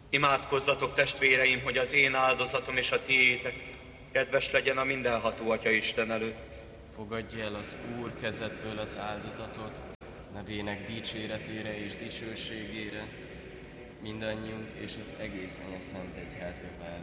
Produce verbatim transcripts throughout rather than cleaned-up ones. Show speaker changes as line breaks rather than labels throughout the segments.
Imádkozzatok, testvéreim, hogy az én áldozatom és a tiétek kedves legyen a mindenható Atya Isten előtt.
Fogadj el az Úr kezedből az áldozatot, nevének dicséretére és dicsőségére, mindannyiunk és az egész Anya Szent Egyház javára.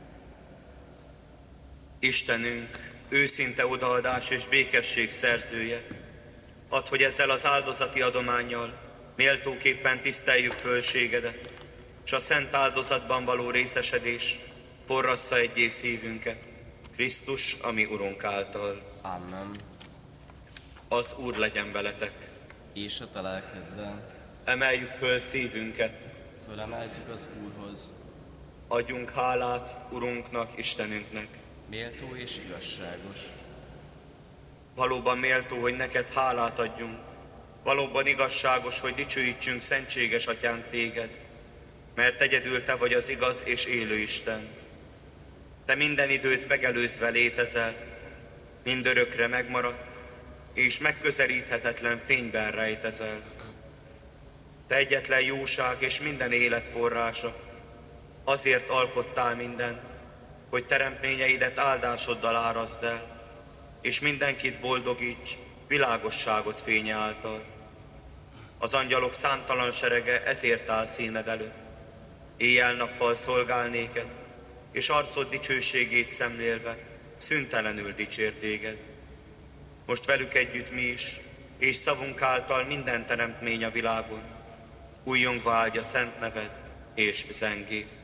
Istenünk, őszinte odaadás és békesség szerzője, add, hogy ezzel az áldozati adománnyal méltóképpen tiszteljük fölségedet, és a szent áldozatban való részesedés forrassza egyé szívünket, Krisztus, ami Urunk által.
Amen.
Az Úr legyen veletek.
És a te lelkeddel.
Emeljük föl szívünket.
Fölemeltük az Úrhoz.
Adjunk hálát Urunknak, Istenünknek.
Méltó és igazságos.
Valóban méltó, hogy neked hálát adjunk. Valóban igazságos, hogy dicsőítsünk szentséges Atyánk téged, mert egyedül te vagy az igaz és élő Isten. Te minden időt megelőzve létezel, mindörökre megmaradsz, és megközelíthetetlen fényben rejtezel. Te egyetlen jóság és minden élet forrása, azért alkottál mindent, hogy teremtményeidet áldásoddal árazd el, és mindenkit boldogíts világosságot fénye által. Az angyalok számtalan serege ezért áll színed előtt. Éjjel-nappal szolgál néked, és arcod dicsőségét szemlélve szüntelenül dicsér téged. Most velük együtt mi is, és szavunk által minden teremtmény a világon újjongva áldja szent neved és zengé.